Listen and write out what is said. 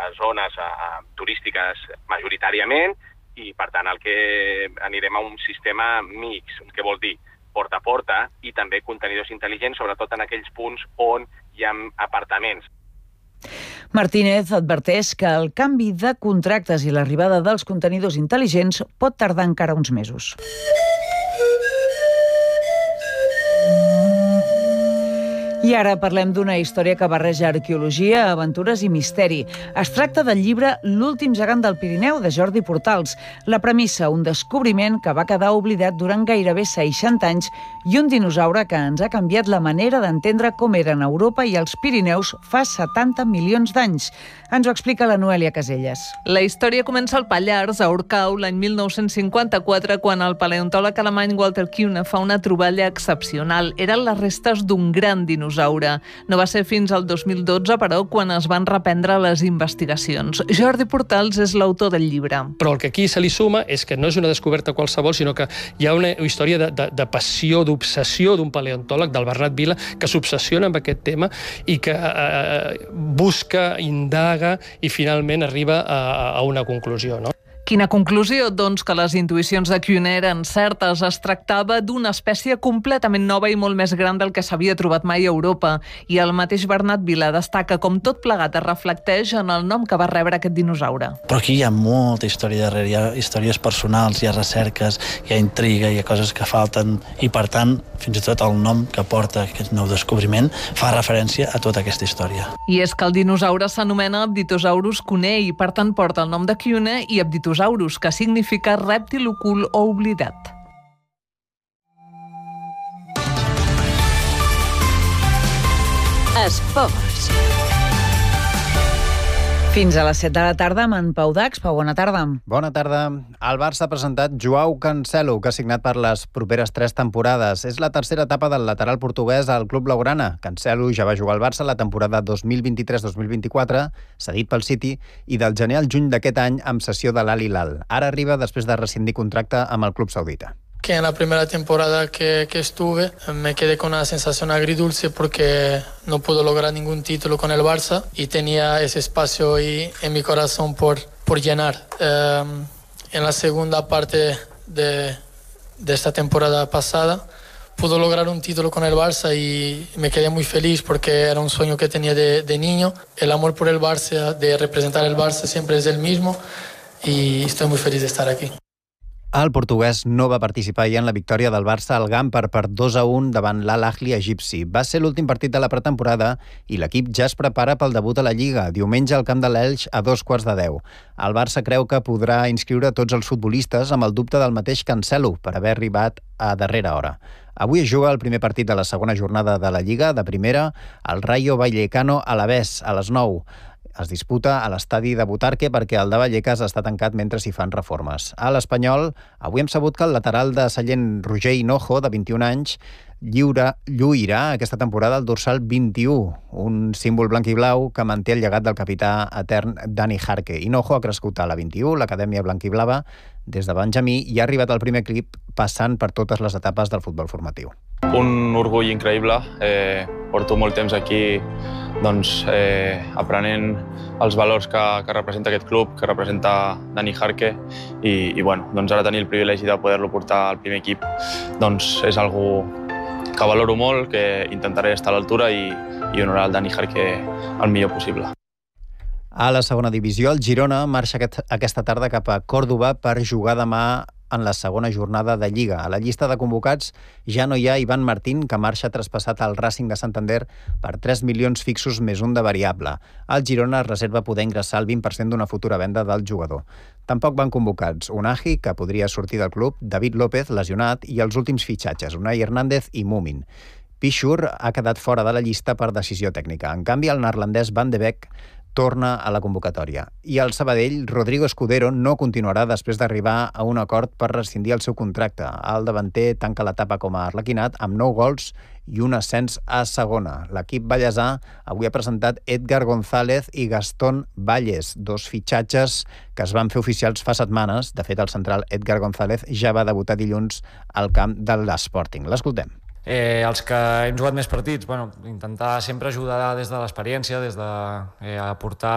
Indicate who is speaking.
Speaker 1: zones turístiques majoritàriament, i per tant el que anirem a un sistema mix, que vol dir porta a porta i també contenidors intel·ligents, sobretot en aquells punts on hi ha apartaments.
Speaker 2: Martínez adverteix que el canvi de contractes i l'arribada dels contenidors intel·ligents pot tardar encara uns mesos. I ara parlem d'una història que barreja arqueologia, aventures i misteri. Es tracta del llibre L'últim gegant del Pirineu, de Jordi Portals. La premissa, un descobriment que va quedar oblidat durant gairebé 60 anys i un dinosaure que ens ha canviat la manera d'entendre com eren Europa i els Pirineus fa 70 milions d'anys. Ens ho explica la Noèlia Caselles.
Speaker 3: La història comença al Pallars, a Orcau, l'any 1954, quan el paleontòleg alemany Walter Kühne fa una troballa excepcional. Eren les restes d'un gran dinosaure. No va ser fins al 2012, però, quan es van reprendre les investigacions. Jordi Portals és l'autor del llibre.
Speaker 4: Però el que aquí se li suma és que no és una descoberta qualsevol, sinó que hi ha una història de passió, d'obsessió d'un paleontòleg, del Bernat Vila, que s'obsessiona amb aquest tema i que busca, indaga i finalment arriba a una conclusió, no?
Speaker 3: Quina conclusió? Doncs que les intuïcions de Kühne eren certes. Es tractava d'una espècie completament nova i molt més gran del que s'havia trobat mai a Europa. I el mateix Bernat Vila destaca com tot plegat es reflecteix en el nom que va rebre aquest dinosaure.
Speaker 5: Però aquí hi ha molta història darrere, hi ha històries personals, hi ha recerques, hi ha intriga, hi ha coses que falten, i per tant, fins i tot el nom que porta aquest nou descobriment fa referència a tota aquesta història.
Speaker 3: I és que el dinosaure s'anomena Apditosaurus cunei, per tant porta el nom de Kühne i Apditosaurus, que significa rèptil ocult o oblidat.
Speaker 6: Esports.
Speaker 2: Fins a les 7 de la tarda amb en Pau Dax. Pau, bona tarda.
Speaker 7: Bona tarda. El Barça ha presentat Joao Cancelo, que ha signat per les properes 3 temporades. És la tercera etapa del lateral portuguès al club blaugrana. Cancelo ja va jugar al Barça la temporada 2023-2024, cedit pel City, i del gener al juny d'aquest any amb cessió de l'Al Hilal. Ara arriba després de rescindir contracte amb el club saudita.
Speaker 8: Que en la primera temporada que estuve me quedé con una sensación agridulce porque no pude lograr ningún título con el Barça y tenía ese espacio ahí en mi corazón por llenar. En la segunda parte de esta temporada pasada pude lograr un título con el Barça y me quedé muy feliz porque era un sueño que tenía de niño. El amor por el Barça, de representar el Barça, siempre es el mismo y estoy muy feliz de estar aquí.
Speaker 7: El portuguès no va participar ahir en la victòria del Barça al Gampar per 2-1 davant l'Al Ahly egipci. Va ser l'últim partit de la pretemporada i l'equip ja es prepara pel debut a la Lliga, diumenge al camp de l'Elx a 9:15. El Barça creu que podrà inscriure tots els futbolistes amb el dubte del mateix Cancelo per haver arribat a darrera hora. Avui es juga el primer partit de la segona jornada de la Lliga, de primera, el Rayo Vallecano Alavés, a les 9. Es disputa a l'estadi de Butarque perquè el de Vallecas està tancat mentre s'hi fan reformes. A l'Espanyol, avui hem sabut que el lateral de Sallent Roger Hinojo, de 21 anys, lluirà aquesta temporada el dorsal 21, un símbol blanc i blau que manté el llegat del capità etern Dani Jarque. Hinojo ha crescut a la 21, l'acadèmia blanquiblava, des de Benjamí, i ha arribat al primer equip passant per totes les etapes del futbol formatiu.
Speaker 9: Un orgull increïble. Porto molt temps aquí aprenent els valors que representa aquest club, que representa Dani Jarque, i ara tenir el privilegi de poder-lo portar al primer equip és algo que valoro molt, que intentaré estar a l'altura i honorar el Dani Jarque el millor possible.
Speaker 7: A la segona divisió, el Girona marxa aquesta tarda cap a Còrdova per jugar demà en la segona jornada de Lliga. A la llista de convocats ja no hi ha Ivan Martín, que marxa traspassat al Racing de Santander per 3 milions fixos més un de variable. El Girona reserva poder ingressar el 20% d'una futura venda del jugador. Tampoc van convocats Unai, que podria sortir del club, David López, lesionat, i els últims fitxatges, Unai Hernández i Mumin. Pichur ha quedat fora de la llista per decisió tècnica. En canvi, el neerlandès Van de Beek torna a la convocatòria. I el Sabadell, Rodrigo Escudero, no continuarà després d'arribar a un acord per rescindir el seu contracte. El davanter tanca l'etapa com a arlequinat amb 9 gols i un ascens a segona. L'equip ballesà avui ha presentat Edgar González i Gastón Valles, 2 fitxatges que es van fer oficials fa setmanes. De fet, el central Edgar González ja va debutar dilluns al camp de l'Sporting. L'escoltem.
Speaker 10: Els que hem jugat més partits, intentar sempre ajudar des de l'experiència, des de aportar